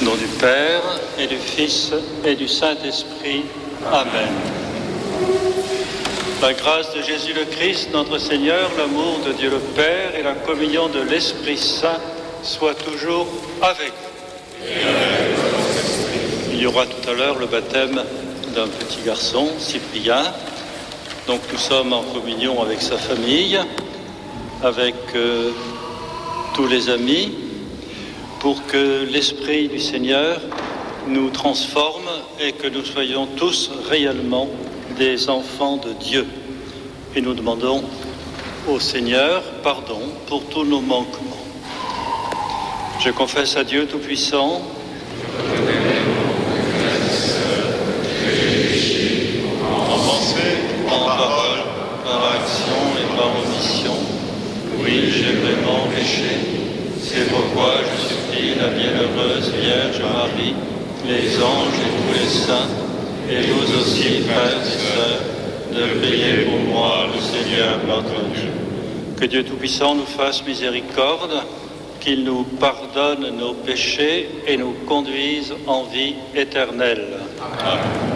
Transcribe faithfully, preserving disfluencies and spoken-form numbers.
Au nom du Père, et du Fils, et du Saint-Esprit. Amen. La grâce de Jésus le Christ, notre Seigneur, l'amour de Dieu le Père et la communion de l'Esprit Saint soient toujours avec vous. Il y aura tout à l'heure le baptême d'un petit garçon, Cyprien. Donc nous sommes en communion avec sa famille, avec euh, tous les amis, pour que l'Esprit du Seigneur nous transforme et que nous soyons tous réellement des enfants de Dieu. Et nous demandons au Seigneur pardon pour tous nos manquements. Je confesse à Dieu Tout-Puissant en pensée, en parole, par action et par omission. Oui, j'ai vraiment péché. C'est pourquoi je supplie la bienheureuse Vierge Marie, les anges et tous les saints, et vous aussi, frères et sœurs, de prier pour moi, le Seigneur notre Dieu. Que Dieu Tout-Puissant nous fasse miséricorde, qu'il nous pardonne nos péchés et nous conduise en vie éternelle. Amen.